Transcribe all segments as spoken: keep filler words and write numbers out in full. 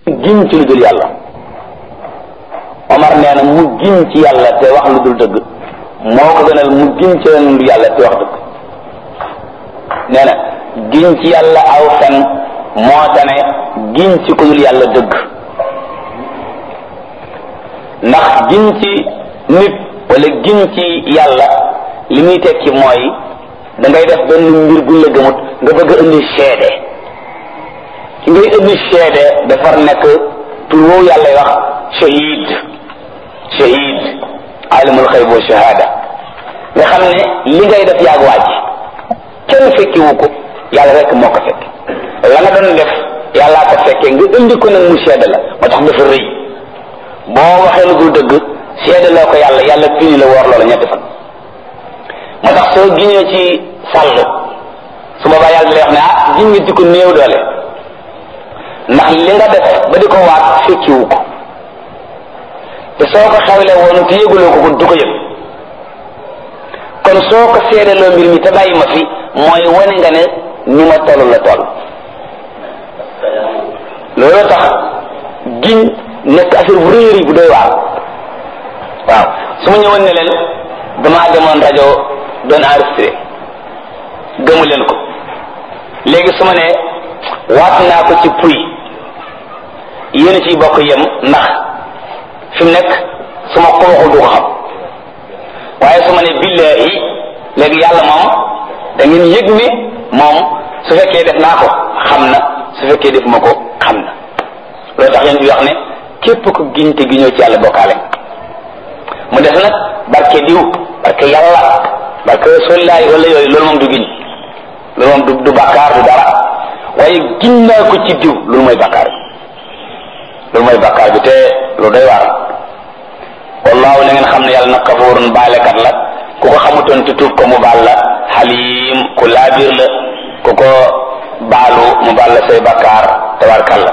giñ ci lu dul yàlla. Omar nee na mu giñ ci yàlla te wax lu dul dëgg moo ko gënal mu giñ ci lu dul yàlla te wax dëgg. nee na giñ ci yàlla aw fen moo tane giñ ci ku dul yàlla dëgg. ndax giñ ci nit wala giñ ci yàlla li muy tekki mooy da ngay def benn mbir buñ la gëmut nga bëgg a indi seede ki ngay indi seede dafar nekk tur woowu yàlla wax shahid shahid alimul xayb wa shahada nga xam ne li ngay def yaag waaj kenn fekkiwu ko yàlla rek moo ko fekk la nga doon def yàllaa ko fekkee nga indi ko nag mu seede la moo tax dafa rëy boo waxee lu dul dëgg seede loo ko yàlla yàlla fini la woor loola ñetti fan moo tax soo giñee ci sàll su boobaa yàlla di lay wax ne ah giñ nga di ko néew doole ndax li nga def ba di ko waat fekkiwu ko te soo ko xewle woon te yëguloo ko ko du ko yëg kon soo ko seedeloo mbir mi te bàyyi ma fi mooy wane nga ne ni ma toll la toll loolu tax giñ nekk affaire bu réeri bu doy waar waaw su ma ñëwoon ne leen damaa demoon rajo doon enregistré gëmu leen ko léegi su ma ne waat naa ko ci puy yéen a ciy bokk yem ndax fi mu nekk su ma ko waxul du ko xam waaye su ma ne billahi léegi yàlla moom da ngeen yëg ni moom su fekkee def naa ko xam na su fekkee def ma ko xam na loolu tax yéen bi wax ne képp ko giñ te giñoo ci yàlla bokkaale mu def nag barke diw barke yàlla barke rasulillahi wala yooyu loolu moom du giñ loolu moom du du bàkkaar du dara waaye giñ naa ko ci diw loolu mooy bàkkaar bi loolu mooy bàkkaar bi te lu doy waar wallaahu na ngeen xam ne yàlla nag kafuurun baalekat la ku ko xamutoon te tuub ko mu baal la xaliim ku laabir la ku ko baalu mu baal la say bàkkaar tabarkalla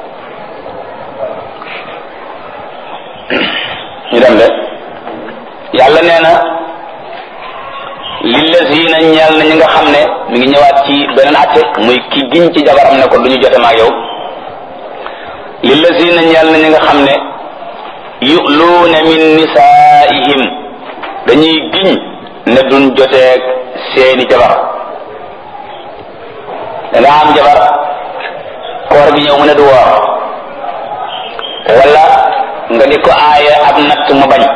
ñu dem de yàlla nee na lillazina ñeel na ñi nga xam ne mi ngi ñëwaat ci beneen atte muy ki giñ ci jabaram ne ko du ñu jote maag yow lillazina ñeel na ñi nga xam ne yu'luuna min nisaa'ihim dañuy giñ ne duñ joteeg seeni jabar da nga am jabar koor gi ñëw mu ne du woor wala nga di ko aaye ab natt mu bañ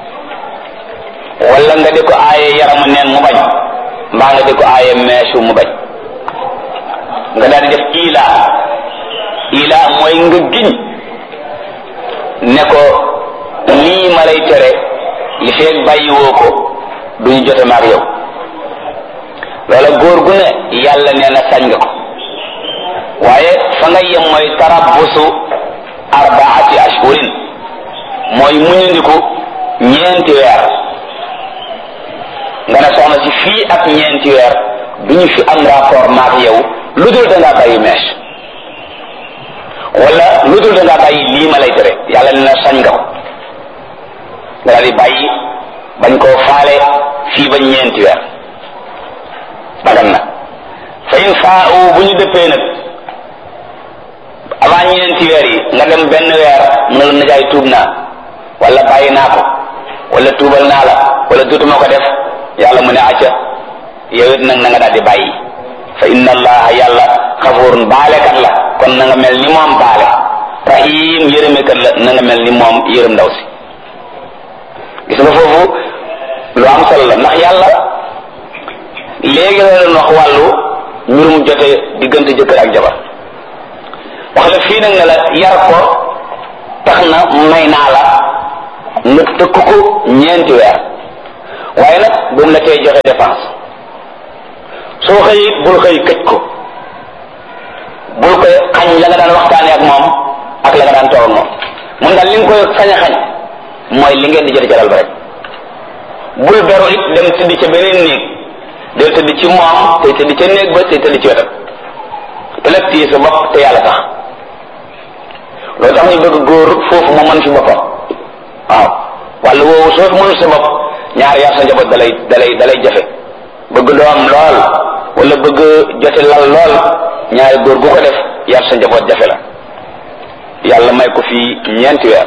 wala nga di ko aaye yaramu neen mu bañ mbaa nga di ko aaye meesu mu bañ nga daal di def ila ila mooy nga giñ ne ko lii ma lay tere li feeg bàyyiwoo ko duñu jote maag yow loola góor gu ne yàlla nee na sañ nga ko waaye fa nga yem mooy tarabbusu arbaati ashhurin mooy muñandiku ñeenti weer nga ne soxna si fii ak ñeenti weer duñu fi am rapport maak yow lu dul da ngaa bàyyi mees wala lu dul da ngaa bàyyi lii ma lay tere yàlla ne na sañ nga ko nga daal di bàyyi bañ koo faale fii ba ñeenti weer dagan na fa in faa'u bu ñu dëppee nag avant ñeenti weer yi nga dem benn weer mu ne la najaay tuub naa wala bàyyi naa ko wala tuubal naa la wala dootuma ko def yàlla mu ne acca yow it nag na nga daal di bàyyi fa inna allaha yàlla xafuurun baalekat la kon na nga mel ni moom baale rahim yërëmekat la na nga mel ni moom yërëm ndaw si gis nga foofu lu am solo la ndax yàlla léegi la doon wax wàllu mbirum jote diggante jëkkër ak jabar wax la fii nag nga la yar ko tax na may naa la nga tëkk ko ñeenti weer waaye nag bu mu la tey joxe dépense soo xëy bul xëy këj ko bul koy xañ la nga daan waxtaanee ak moom ak la nga daan toog ak moom mun daal li nga koy sañ a xañ mooy li ngeen di jël jaral ba rek bul beru it dem tëdd ca beneen néeg del tëdd ci moom tey tëdd ca néeg ba tey tëdd ci wetam te nag téye sa bopp te yàlla tax loolu tax ñu bëgg góor foofu mu mën fi boppam waaw wala woowu soo fi mënul sa bopp ñaar yar sa njaboot dalay dalay dalay jafe bëgg doom lool wala bëgg jote lal lool ñaari góor gu ko def yar sa njaboot jafe la may ko fii ñeenti weer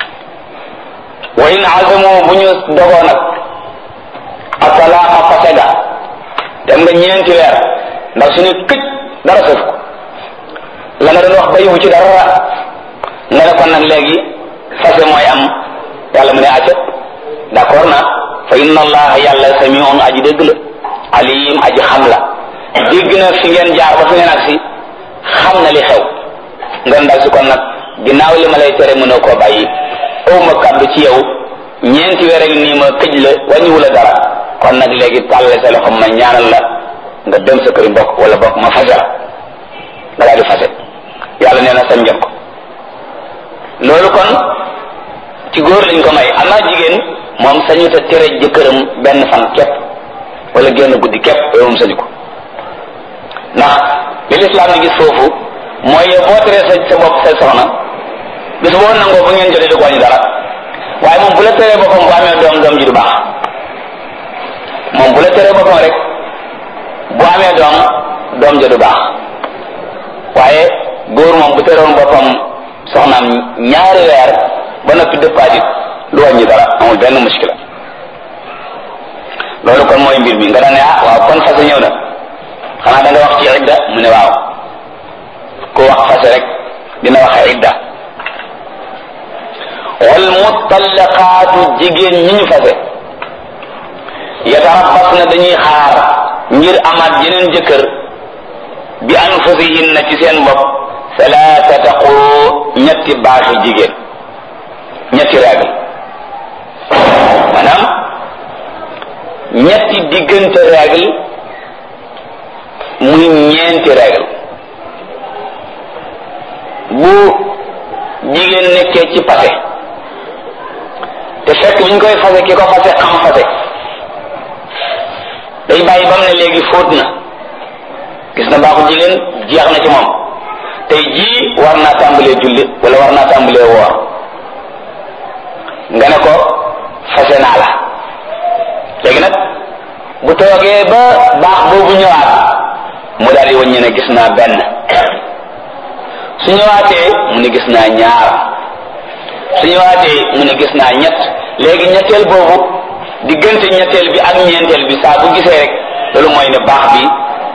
wa in azamu bu ñu dogoo nag atalaaqa fasega dem nga ñeenti weer ndax su ne këj dara sëf ko la nga doon wax bayiwu ci dara nga ne kon nag léegi fase mooy am yàlla mu ne acca d'accord na fa inna allaha yàlla samiun aji dégg la alim aji xam la dégg na fi ngeen jaar ba fi ngeen ak si xam na li xew nga ndaw si kon nag ginnaaw li ma lay tere mënoo koo bàyyi aw ma kàddu ci yow ñeenti weer ak nii ma këj la wàññiwu la dara kon nag léegi tàlle sa loxo ma ñaanal la nga dem sa këri mbokk wala bokk ma fase la nga daal di fase yàlla nee na sañ ngeen ko loolu kon ci góor lañ ko may am naa jigéen moom sañu te tere jëkkëram benn fan képp wala génn guddi képp yow moom sañu ko ndax li lislaam ni gis foofu mooy yow boo teree sa sa bopp sa soxna bis boo nangoo bu ngeen jotee du ko wàññi dara waaye moom bu la teree boppam bu amee doom doom ji du baax moom bu la teree boppam rek bu amee doom doom ja du baax waaye góor moom bu teroon boppam soxnaam ñaari weer ba noppi dëppaatit lu wàññi dara amul benn muskila loolu kon mooy mbir mi nga daan ne ah waaw kon fase ñëw na xanaa da nga wax ci idda mu ne waaw ku wax fase rek dina waxe idda wal mutallaqaatu jigéen ñi ñu fase yatarabbas na dañuy xaar ngir amaat yeneen jëkkër bi anfusihinna ci seen bopp salaasata quru ñetti baaxi jigéen ñetti règle maanaam ñetti diggante règle muy ñeenti règle bu jigéen nekkee ci passé te fekk bi ñu koy fase ki ko fase xam fase day bàyyi ba mu ne léegi fóot na gis na baaxu jigéen jeex na ci moom tey jii war naa tàmbalee julli wala war naa tàmbalee woor nga ne ko fase naa la léegi nag bu toogee ba baax boobu ñëwaat mu daal di wàññi ne gis naa benn su ñëwaatee mu ne gis naa ñaar su ñëwaatee mu ne gis naa ñett léegi ñetteel boobu diggante ñetteel bi ak ñeenteel bi saa bu gisee rek loolu mooy ne baax bi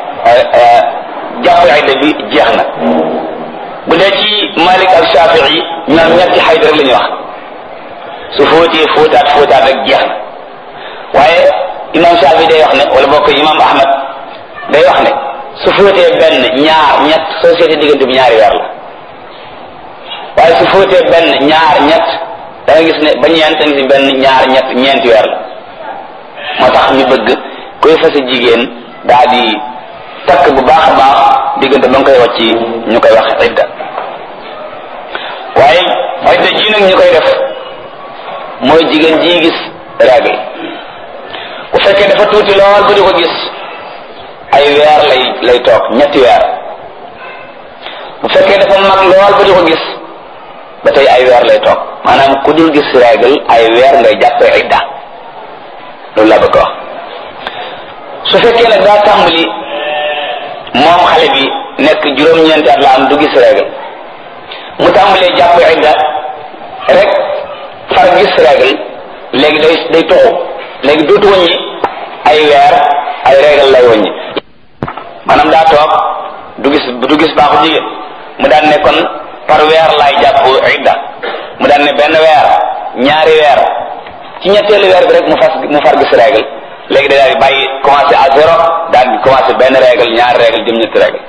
jàpp ayda bi jeex na bu dee ci Malik ak Shafi'i ñoom ñetti xayd rek la ñuy wax su fóotee fóotaat fóotaat rek jeex na waaye imam Shafi'i day wax ne wala bokk imam Ahmad day wax ne su fóotee benn ñaar ñett société diggante bi ñaari weer la waaye su fóotee benn ñaar ñett da nga gis ne ba ñeent da nga gis benn ñaar ñett ñeenti weer la moo tax ñu bëgg koy fase jigéen daa di takk bu baax a baax diggante ba nga koy wàcc ñu koy wax idda waaye idda ji nag ñu koy def mooy jigéen ji gis règle bu fekkee dafa tuuti lool bu di ko gis ay weer lay lay toog ñetti weer bu fekkee dafa mag lool bu di ko gis ba tey ay weer lay toog maanaam ku dul gis règle ay weer ngay jàppee idda loolu la bëgg wax su fekkee nag daa tàmbali moom xale bi nekk juróom-ñeenti at la am du gis règle mu tàmbalee jàpp idda rek far gis règle léegi day day toxu léegi dootu wàññi ay weer ay règle lay wàññi maanaam daa toog du gis du gis baaxu jigéen mu daan ne kon par weer laay jàpp idda mu daan ne benn weer ñaari weer ci ñetteelu weer bi rek mu fas mu far gis règle léegi day daal di bàyyi commencé à zéro daal di commencé benn règle ñaari règle jëm ñetti règle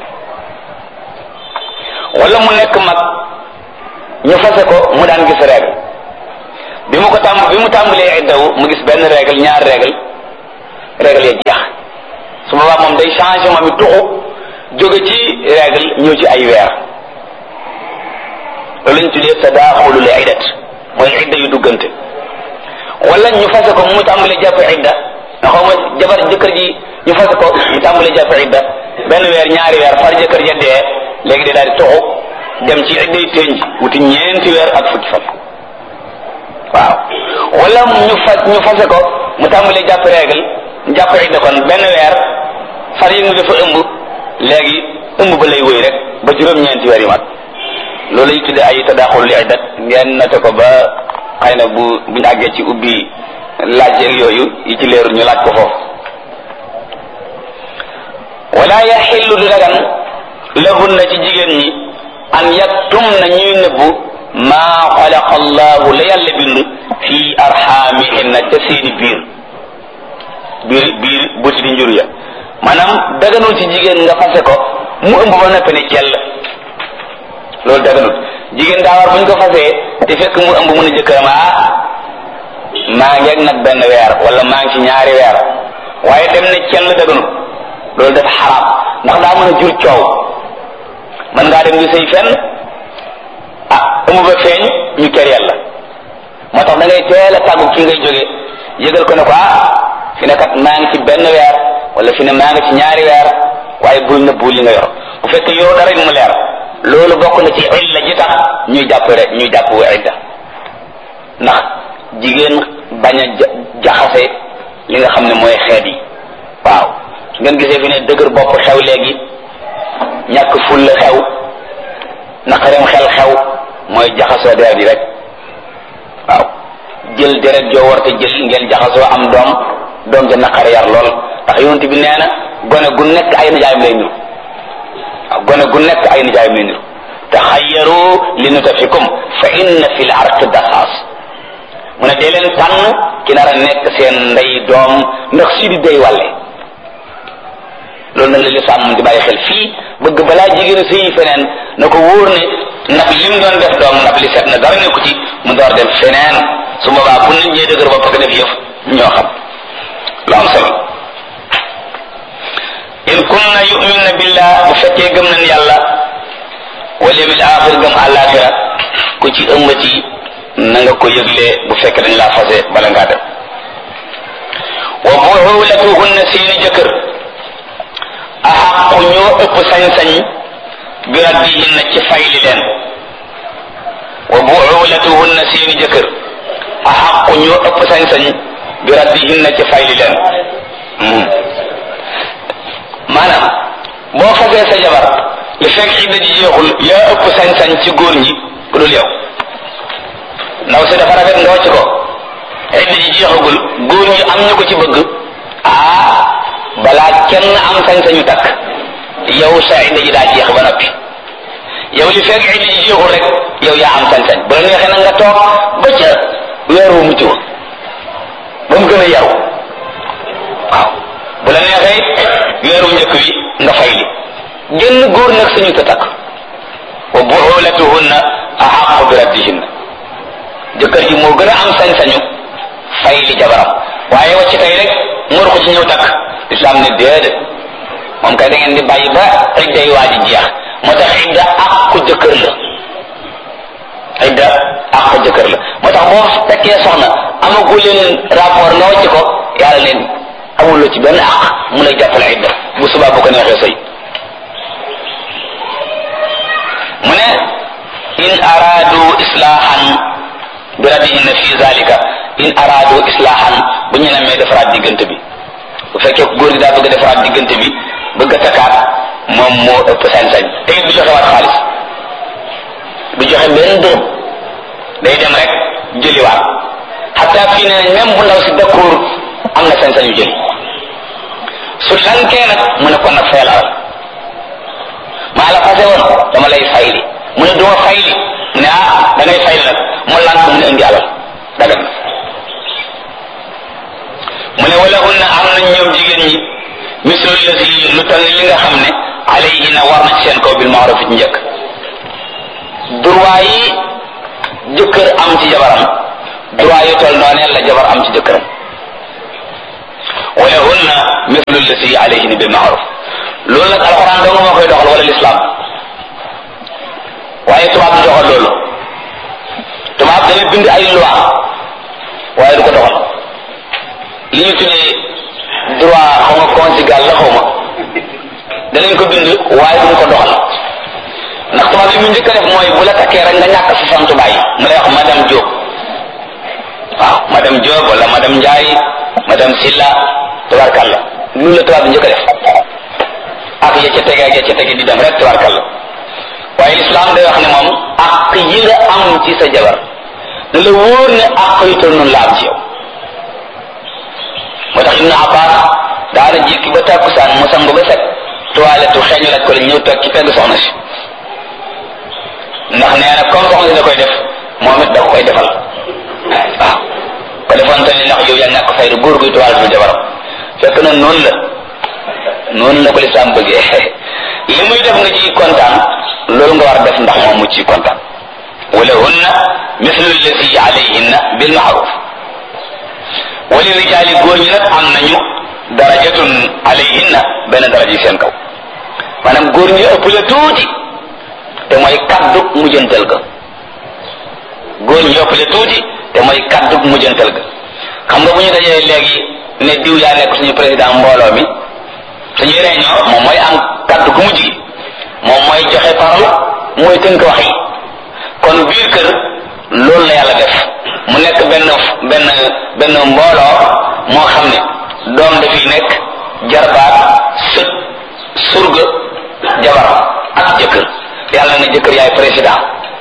wala mu nekk mag ñu fase ko mu daan gis règle bi mu ko tàmb bi mu tàmbalee iddawu mu gis benn règle ñaari règle règle ya jeex su boobaa moom day changé moom it tuxu jóge ci règle ñëw ci ay weer loolu lañ tuddee tadaaxulul iddat mooy idda yu duggante wala ñu fase ko mu tàmbalee jàpp idda nga xaw ma jabar jëkkër ji ñu fase ko mu tàmbalee jàpp idda benn weer ñaari weer far jëkkër ja dee léegi day daal di tuxu dem ci idday tënj wuti ñeenti weer ak fukki fan waaw wala ñu fas ñu fase ko mu tàmbalee jàpp règle jàpp idda kon benn weer far yëngu dafa ëmb léegi ëmb ba lay wëy rek ba juróom-ñeenti weer yu mat loolu lay tudde ay tadaxul li iddat ngeen noté ko ba xëy na bu buñu àggee ci ubbi laaj yeeg yooyu yi ci leerul ñu laaj ko foofu. wala yaxillu du dagan lahunna ci jigéen ñi an yaktum na ñuy nëbbu maa xalaqa allahu la yàlla bind fii arxaamihinna ca seeni biir biir biir buti di njur ya maanaam daganul ci jigéen nga fase ko mu ëmb ba noppi ne cell loolu daganul jigéen daa war buñ ko fasee te fekk mu ëmb mun a jëkkëram ah maa ngeeg nag benn weer wala maa ngi ci ñaari weer waaye dem ne cell daganul loolu dafa xaraam ndax daa mën a jur coow mën ngaa dem di sëy fenn ah ëmb ba feeñ ñu kër yàlla moo tax da ngay teel a tàggu ki ngay jóge yëgal ko ne ko ah fi ne kat maa ngi ci benn weer wala fi ne maa ngi ci ñaari weer waaye bul nëbbu li nga yor bu fekkee yow dara mu leer loolu bokk na ci illa ji tax ñuy jàpp rek ñuy jàpp idda ndax jigéen bañ a jaxase li nga xam ne mooy xeet yi waaw su ngeen gisee fi ne dëgër bopp xew léegi ñàkk fulla xew naqareem xel xew mooy jaxasoo deret yi rek waaw jël deret joo war te jël ngeen jaxasoo am doom doom ja naqare yar lool ndax yonent bi nee na gone gu nekk ay nijaayam lay niru waaw gone gu nekk ay nijaayam lay niru taxayyaru li nutafikum fa inna fil arqi daxaas mu ne dee leen tànn ki nar a nekk seen ndey doom ndax si di day wàlle loolu nag la lislaam mun di bàyyi xel fii bëgg balaa jigéen sëyi feneen na ko wóor ne ndab li mu doon def doom ndab li set na dara nekku ci mu door dem feneen su boobaa bu nit ñee dëgër bopp ko def yëf ñoo xam lu am solo in kunna yu'minna billah bu fekkee gëm nañ yàlla wal yawmil axir gëm àllaaxira ku ci ëmbati na nga ko yëgle bu fekkee dañ laa fase bala ngaa dem wa bu'ulatuhunna seeni jëkkër axaqu ñoo ëpp sañ-sañ bi raddihinna ci fayli leen wa bu'ulatuhunna seeni jëkkër axaqu ñoo ëpp sañ-sañ bi raddihinna ci fayli leen maanaam boo fasee sa jabar li fekk idda ji jeexul yaa ëpp sañ-sañ ci góor ñi ku dul yow ndaw si dafa rafet nga wàcc ko idda ji jeexagul góor ñi am ñu ko ci bëgg ah balaa kenn am sañ-sañu takk yow sa idda ji daa jeex ba noppi yow li fekk idda ji jeexul rek yow yaa am sañ-sañ bu la neexee nag nga toog ba ca weeru mucc ba mu gën a yaru waaw bu la neexee weeru njëkk wi nga fay li génn góor nag sañu ta takk wa bu'ulatuhunna ahaqqu bi raddihinna jëkkër ji moo gën a am sañ-sañu fay li jabaram waaye wacc tey rek ngor ko ci ñëw takk islam ne déedéet moom kay da ngeen di bàyyi ba idda yi waa ji jeex moo tax idda àqu jëkkër la idda àqu jëkkër la moo tax boo fekkee soxna amagu leen rapport nga wacc ko yàlla leen amuloo ci benn àq mu lay jàppale idda bu subaa bu ko neexee sëy mu ne in araadu islaahan bi raddihinna fi zalika in araadu islaahan bu ñu namee defaraat diggante bi bu fekkee góor gi daa bëgg a defaraat diggante bi bëgg a takkaat moom moo ëpp sañ-sañ te du joxe waat xaalis du joxe benn dërëm day dem rek jëliwaat xataa fii ne même bu ndaw si d'accord am na sañ-sañu jëli su lankee nag mu ne kon nag fayal alal maa la fase woon dama lay fayli mu ne duma fayli mu ne ah da ngay fayli nag mu lank mu ne indi alal dagal na mu ne wala hunna am nañ ñoom jigéen ñi mislu lati lu toll li nga xam ne alayhinna war na ci seen kaw bil ma'ruf ci njëkk droit yi jëkkër am ci jabaram droit yu toll noonee la jabar am ci jëkkëram wala hunna mislu lati alayhinna bil ma'ruf loolu nag alxuraan dong moo koy doxal wala l'islam waaye tubaab du doxal loolu tubaab dañuy bind ay loi waaye du ko doxal li ñu tuddee droit xaw ma conjugal la xaw ma danañ ko bind waaye duñ ko doxal ndax tubaab li mu njëkk a def mooy bu la takkee rek nga ñàkk sa santu bàyyi mu lay wax madame Diop waaw madame Diop wala madame Ndiaye madame Silla tabarkalla loolu la tubaab bi njëkk a def ak ya ca tege ya ca tege di dem rek tabarkalla waaye l'islam day wax ne moom ci sa jabar ne la wóor ne àq yu toll noonu la am ci yow. moo tax Ibnu Abbas daana jékki ba tàkkusaan mu sangu ba set toilette xeeñu la ko la ñëw toog ci pegg soxna si ndax nee na comme soxna si da koy def moom it da ko koy defal waaw ko defoon tamit ndax yow yaa ñàkk fayda góor guy toilette bu jabaram fekk na noonu la noonu la ko lislaam bëggee li muy def nga ciy kontaan loolu nga war a def ndax moom mu ciy kontaan wala hunna mislu allati alayhinna bil ma'ruf wali rijaali góor ñi nag am nañu darajatun alayhinna benn daraja yi seen kaw maanaam góor ñi ëpp la tuuti te mooy kaddu mujjantal ga góor ñi ëpp la tuuti te mooy kaddu mujjantal ga xam nga bu ñu dajee léegi ne diw yaa nekk suñu président mbooloo mi suñuy réunion moom mooy am kaddu gu mujj gi moom mooy joxe parole mooy tënk wax yi kon biir kër loolu la yàlla def mu nekk benn benn benn mbooloo moo xam ne doom dafiy nekk jarbaat sët surga jabar ak jëkkër yàlla na jëkkër yaay président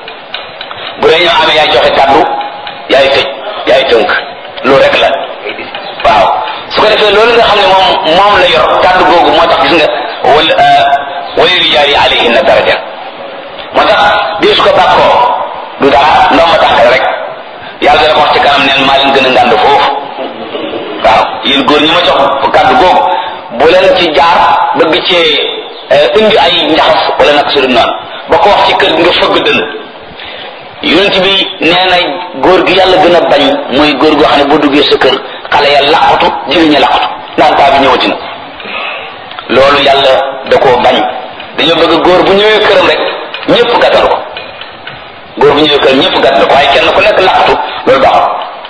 bu dee ñoo amee yaay joxe kaddu yaay tëj yaay tënk loolu rek la waaw su ko defee loolu nga xam ne moom moom la yor kaddu googu moo tax gis nga wala wala rijaali alayhinna daraja moo tax bii su ko bàkkoo du dara ndox ma tànkal rek yàlla dana ko wax ci kanam neen maa leen gën a ngànd foofu waaw yéen góor ñi ma jox kaddu googu bu leen ci jaar bëgg cee indi ay njaxas wala nag su dul noonu ba ko wax ci kër gi nga fëgg dënn yonent bi nee na góor gi yàlla gën a bañ mooy góor goo xam ne boo duggee sa kër xale ya laqatu jigéen ña laqatu naan paa bi ñëwati na loolu yàlla da koo bañ dañoo bëgg góor bu ñëwee këram rek ñëpp gàttal ko góor bu ñëwee këram ñëpp gàttal ko waaye kenn ku nekk laqatu loolu baaxul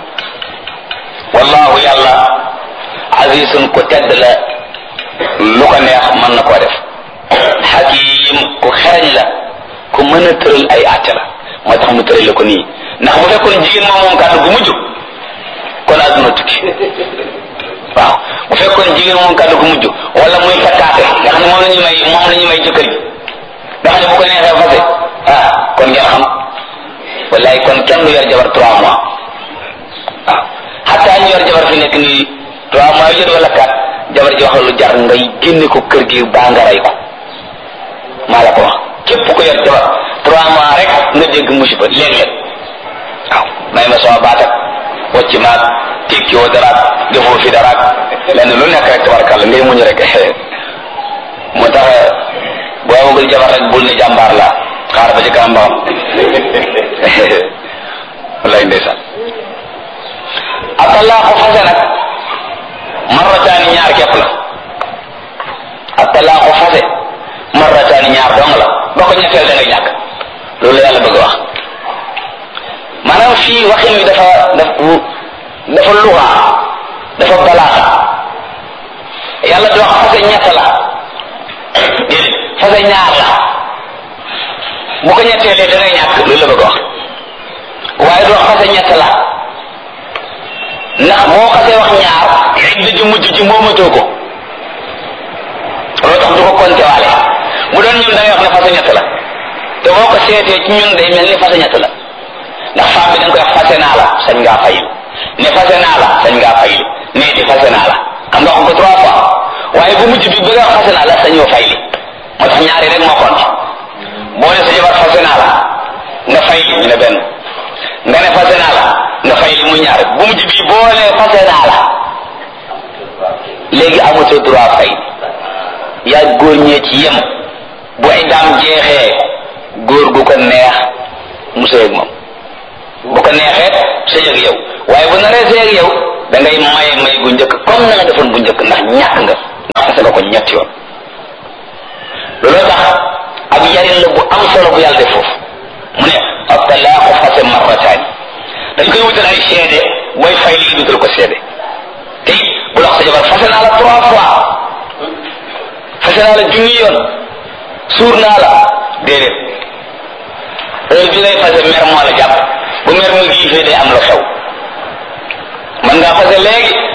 wallahu yàlla azizun ko tedd la lu ko neex mën na koo def hakim ku xereñ la ku mën a tëral ay àtte la moo tax mu tëral la ko nii ndax bu fekkoon jigéen moom moom kàddu gu mujj kon àdduna tukki waaw bu fekkoon jigéen moom kàddu gu mujj wala muy takkaate nga xam ne moom la ñu may moom la ñu may jëkkër ji nga xam ne bu ko neexee fase ah kon ngeen xam wallaay kon kenn du yor jabar trois mois waaw xataa ñu yor jabar fi nekk nii trois mois yu jot wala quatre jabar ji wax lu jar ngay génne ko kër gi baa nga rey ko maa la ko wax képp ko yor jabar trois mois rek nga dégg musiba léeg-léeg waaw may ma sama baat ak wacc maag tekki woo daraat defoo fi daraat lenn lu nekk rek tabarkàlla ngay muñ rek moo tax boo amagul jabar rek bul ne jàmbaar la xaar ba ci kanam ba wallaay ndeysaan atalaaxu fase nag marrataani ñaar képp la atalaaxu fase marrataani ñaar dong la ba ko ñetteel da ngay ñàkk loolu la yàlla bëgg wax maanaam fii waxin wi dafa dafa dafa luxa dafa balaaxa yàlla di wax fase ñett la déedéet fase ñaar la bu ko ñetteelee da ngay ñàkk loolu la bëgg wax waaye du wax fase ñett la ndax boo xasee wax ñaar idda ji mujj ji moomatoo ko loolu tax du ko compter waale mu doon ñun da ngay wax ne fase ñett la te boo ko seetee ci ñun day mel ni fase ñett la ndax femme bi da nga koy wax fase naa la sañ ngaa fayil ne fase naa la sañ ngaa fayil ne di fase naa la xam nga wax ko trois fois waaye bu mujj bi bëgg a wax fase naa la sañoo fayli moo tax ñaari rek moo compte boo ne sa jabar fase naa la nga fayli ñu ne benn nga ne fase naa la nga fayli muy ñaar bu mujj bi boo ne fase naa la léegi amatoo droit fay yaa góor ñee ci yem bu ay daam jeexee góor gu ko neex mu sëy ak moom bu ko neexee sëy ak yow waaye bu naree sëy ak yow da ngay maye may gu njëkk comme na nga defoon bu njëkk ndax ñàkk nga ndax fase nga ko ñetti yoon looloo tax ak yarin la bu am solo bu yàlla def foofu mu ne at-talaaqu fase marrataani dañ koy wutal ay seede booy fay lii dugal ko seede te it bu la wax sa jabar fase naa la trois fois fase naa la junni yoon suur naa la déedéet heure bi ngay fase mer moo la jàpp bu mer mu giifee day am lu xew man ngaa fase léegi